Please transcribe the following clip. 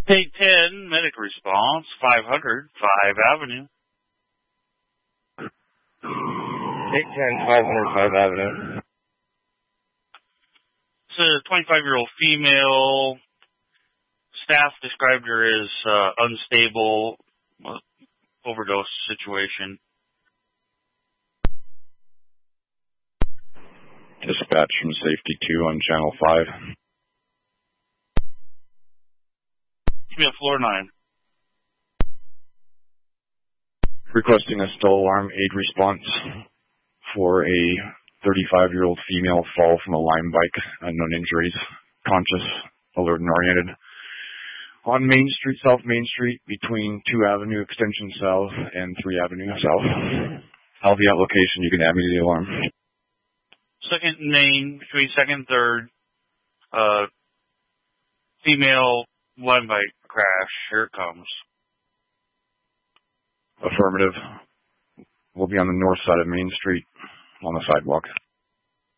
Take 10, medic response, 500, 5 Avenue. Take 10, 500, 5 Avenue. It's a 25-year-old female. Staff described her as unstable, overdose situation. Dispatch from Safety 2 on Channel 5. Give me a floor 9. Requesting a stall alarm aid response for a 35-year-old female fall from a Lime bike, unknown injuries, conscious, alert and oriented. On Main Street, South Main Street, between 2 Avenue Extension South and 3 Avenue South. I'll be at location. You can add me to the alarm. Second name, between 2nd and 3rd, female Lime bike crash. Here it comes. Affirmative. We'll be on the north side of Main Street on the sidewalk.